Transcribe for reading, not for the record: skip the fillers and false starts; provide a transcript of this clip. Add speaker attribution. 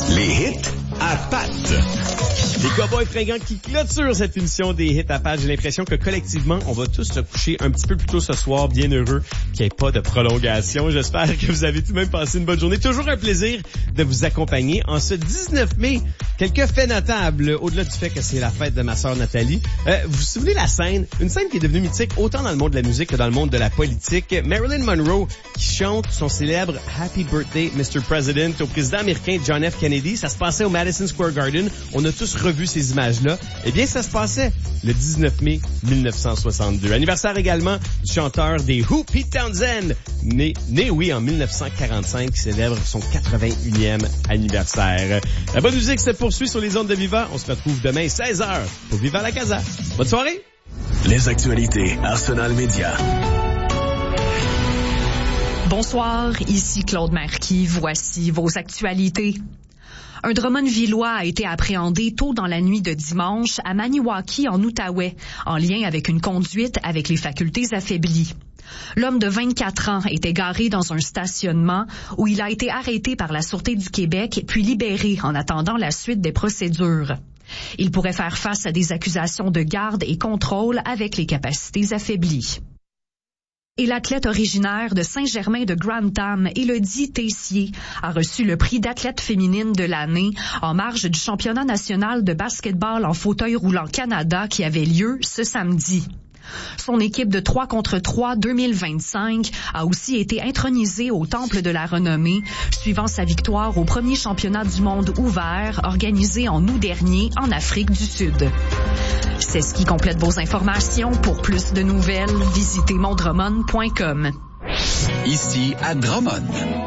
Speaker 1: Les hits à pattes.
Speaker 2: Les Cowboys fringants qui clôturent cette émission des hits à pattes. J'ai l'impression que collectivement, on va tous se coucher un petit peu plus tôt ce soir, bien heureux qu'il n'y ait pas de prolongation. J'espère que vous avez tout de même passé une bonne journée. Toujours un plaisir de vous accompagner en ce 19 mai. Quelques faits notables, au-delà du fait que c'est la fête de ma sœur Nathalie. Vous vous souvenez la scène? Une scène qui est devenue mythique autant dans le monde de la musique que dans le monde de la politique. Marilyn Monroe qui chante son célèbre Happy Birthday, Mr. President au président américain John F. Kennedy. Ça se passait au Madison Square Garden. On a tous revu ces images-là. Eh bien, ça se passait le 19 mai 1962. Anniversaire également du chanteur des Who, Pete Townshend, né en 1945, qui célèbre son 81e anniversaire. La bonne musique se poursuit sur les ondes de Viva. On se retrouve demain 16h pour Viva la Casa. Bonne soirée!
Speaker 1: Les actualités Arsenal Média.
Speaker 3: Bonsoir, ici Claude Marquis. Voici vos actualités. Un Drummondvillois a été appréhendé tôt dans la nuit de dimanche à Maniwaki, en Outaouais, en lien avec une conduite avec les facultés affaiblies. L'homme de 24 ans était garé dans un stationnement où il a été arrêté par la Sûreté du Québec puis libéré en attendant la suite des procédures. Il pourrait faire face à des accusations de garde et contrôle avec les capacités affaiblies. Et l'athlète originaire de Saint-Germain de Grantham, Élodie Tessier, a reçu le prix d'athlète féminine de l'année en marge du championnat national de basketball en fauteuil roulant Canada qui avait lieu ce samedi. Son équipe de 3 contre 3 2025 a aussi été intronisée au Temple de la Renommée, suivant sa victoire au premier championnat du monde ouvert organisé en août dernier en Afrique du Sud. C'est ce qui complète vos informations. Pour plus de nouvelles, visitez mondrummond.com.
Speaker 1: Ici à Drummond.